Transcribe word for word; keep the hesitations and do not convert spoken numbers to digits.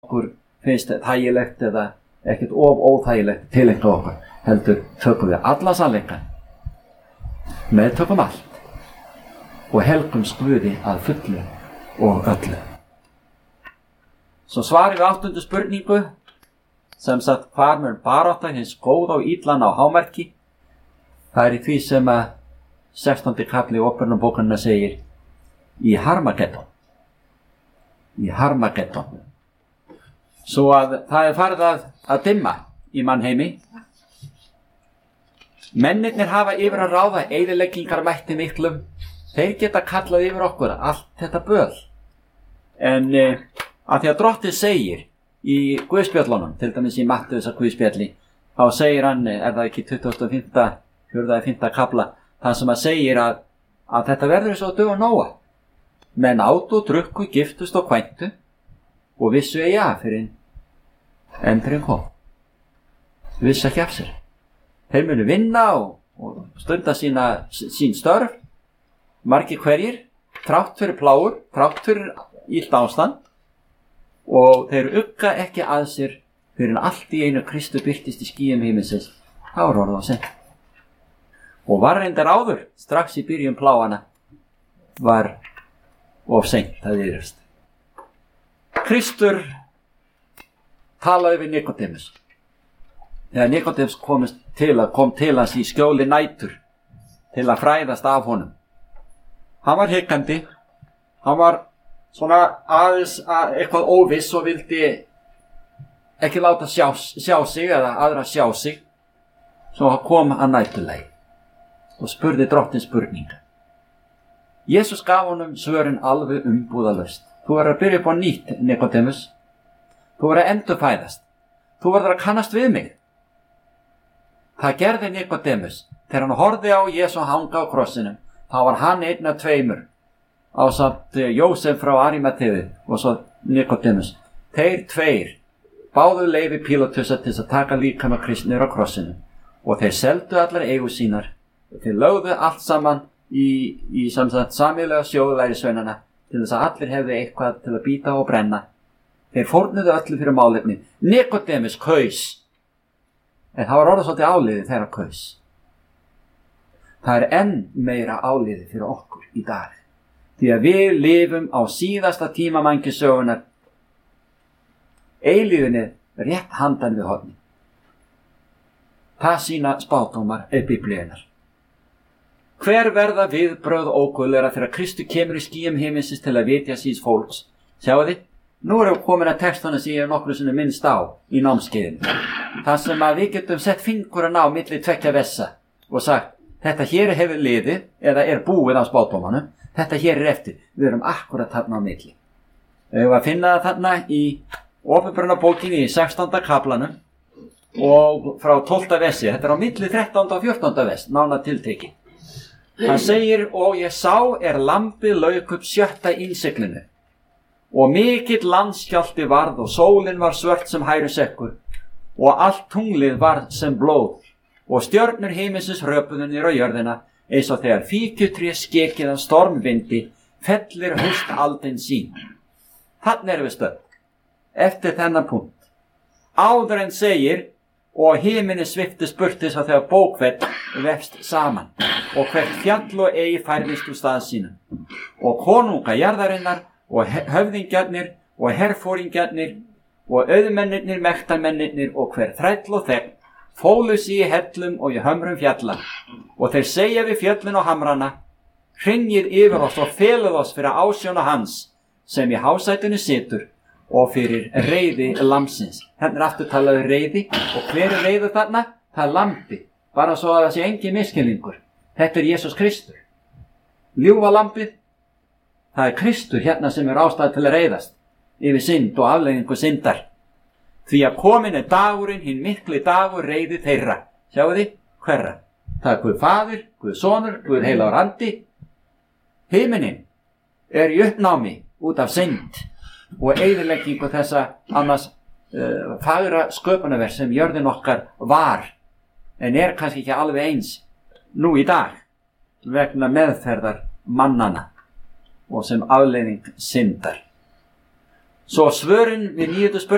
okkur finnst þægilegt eða ekkert of óþægilegt tilengt okkur, heldur tökum við alla sannleikann, meðtökum allt og helgum Guði að fullu og öllu. Svo svarið við áttundu spurningu, sem sagt hvar mun barátta hins góða og illan á hámarki, það er í því sem að sextándi kafli Óperunnarbókarinnar segir í Harmageddon. Í Harmageddon. Svo að það er farið að, að dimma í mannheimi. Mennirnir hafa yfir að ráða eyðileggingarmætti miklum. Þeir geta kallað yfir okkur allt þetta böl. En eh, að því að Drottinn segir í Guðspjöllunum, til dæmis í Mattheusar Guðspjalli, þá segir hann, er það ekki tuttugasta og fimmta, fjórða og fimmta kafla, það sem að segir að, að þetta verður eins og dög og Nóa. Menn átu og drukku, giftust og kvæntu og vissu eigi af fyrir endurinn kom. Vissu ekki af sér. Þeir munu vinna og, og stunda sína, sín störf, margir hverjir, þrátt fyrir plágur, þrátt fyrir illt ástand, og þeir ugga ekki að sér fyrir en allt í einu Kristu birtist í skýjum himinsins. þá er orðið á seint. Og var reyndar áður, strax í byrjun pláana, var of seint að yfirst. Kristur talaði við Nikodemus. Þegar Nikodemus komist til að kom til hans í skjóli nætur til að fræðast af honum. Hann var hikandi, hann var svona aðeins að eitthvað óviss og vildi ekki láta sjá, sjá sig eða aðra sjá sig. Svo kom að næturlagi og spurði Drottinn spurninga. Jesús gaf honum svörin alveg umbúðalaust. Þú verður að byrja upp á nýtt, Nikodemus. Þú verður að endurfæðast. Þú verður að kannast við mig. Það gerði Nikodemus. Þegar hann horfði á Jesú hanga á krossinum, þá var hann einn af tveimur, ásamt Jósef frá Arimatheu og svo Nikodemus. Þeir tveir báðu leyfi Pílatusar til að taka líkama Krists niður á krossinum, og þeir seldu allar eigur sínar. Þeir lögðu allt saman í, í sameiginlega sjóðlærisveinana til þess að allir hefðu eitthvað til að bíta og brenna. Þeir fórnuðu öllu fyrir málefni. Nikodemus kaus, en það var orðið svolítið áliðið þeirra kaus. Það er enn meira áliðið fyrir okkur í dag, því að við lifum á síðasta tíma mannkynssögunnar, eilíðinni rétt handan við horni. Það sýna spádómar eða biblíunnar. Hver verða viðbrögð óguðlegra þegar Kristur kemur í skýjum himinsins til að vitja síns fólks? Sjáu þið, nú erum við komin að textana sem ég er nokkru sinni minnst á í námskeiðinu. Það sem að við getum sett fingurinn á milli tveggja vessa og sagt, þetta hér hefur liðið eða er búið á spádómanum, þetta hér er eftir. Við erum akkurat þarna á milli. Við erum að finna það þarna í Ópenbarunarbókinni í sextánda kaflanum og frá tólfta vessi. Þetta er á milli þrettánda og fjórtánda vess, nánar tiltekið. Hann segir, og ég sá er lambið lauk upp sjötta innsiglinu, og mikill landskjálfti varð og sólin var svört sem hærusekkur, og allt tunglið var sem blóð, og stjörnur himinsins hröpuðu niður á jörðina, eins og þegar fíkjutré skekið af stormvindi fellir haustaldin sín. Þannig erum við stödd, eftir þennan punkt. Áður en segir, og himini sviftist burtis að þegar bókfell vefst saman, og hvert fjall og ei færðist úr stað sínum. Og konunga jarðarinnar, og höfðingjarnir, og herfóringjarnir, og auðmennirnir, mektarmennirnir, og hver þræll og þegn, fólu sig í hellum og í hömrum fjalla. Og þeir segja við fjöllin og hamrana, hrynjið yfir oss og feluð oss fyrir ásjóna hans, sem í hásætinu situr, og fyrir reiði lambsins. Hérna er aftur talaðu reiði, og hver er reiðu þarna? Það er lambi, bara svo að það sé engin misskilningur. Þetta er Jesús Kristur. Ljúfa lambið, það er Kristur hérna sem er ástæða til að reiðast yfir synd og afleiðingu syndar. Því að komin er dagurinn, hinn mikli dagur reiði þeirra. Sjáu þið, hverra? Það er Guð Faðir, Guð Sonur, Guð heilagur andi. Himinin er í uppnámi út af synd og eyðileggingu þessa annars uh, fagra sköpunarverk sem jörðin okkar var, en er kannski ekki alveg eins nú í dag vegna meðferðar mannana og sem afleiðing syndar. Svo svörin við níundu spurningu